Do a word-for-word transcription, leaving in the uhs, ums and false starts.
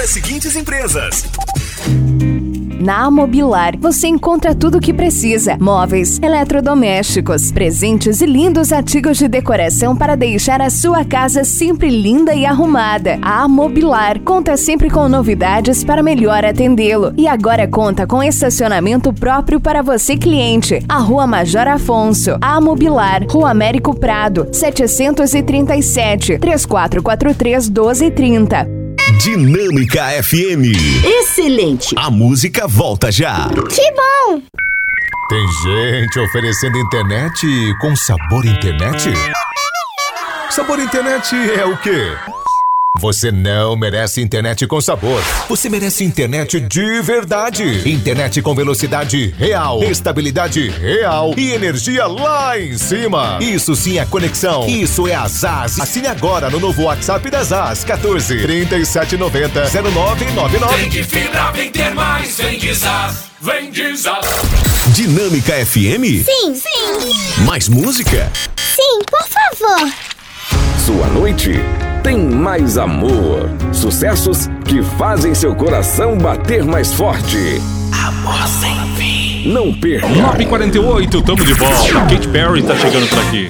As seguintes empresas. Na Amobilar, você encontra tudo o que precisa: móveis, eletrodomésticos, presentes e lindos artigos de decoração para deixar a sua casa sempre linda e arrumada. A Amobilar conta sempre com novidades para melhor atendê-lo. E agora conta com estacionamento próprio para você, cliente. A Rua Major Afonso. A Amobilar, Rua Américo Prado, setecentos e trinta e sete, três quatro quatro três, doze trinta. Dinâmica F M. Excelente. A música volta já. Que bom. Tem gente oferecendo internet com sabor internet? Sabor internet é o quê? Você não merece internet com sabor. Você merece internet de verdade. Internet com velocidade real, estabilidade real e energia lá em cima. Isso sim é conexão. Isso é a Zaz. Assine agora no novo WhatsApp da Zaz. quatorze, trinta e sete, noventa, zero nove nove nove. Vem de fibra, vem ter mais. Vem de Zaz. Vem de Zaz. Dinâmica F M? Sim, sim. Mais música? Sim, por favor. Sua noite tem mais amor. Sucessos que fazem seu coração bater mais forte. Amor sem fim. Não perca. nove e quarenta e oito, tamo de volta. Katy Perry tá chegando por aqui.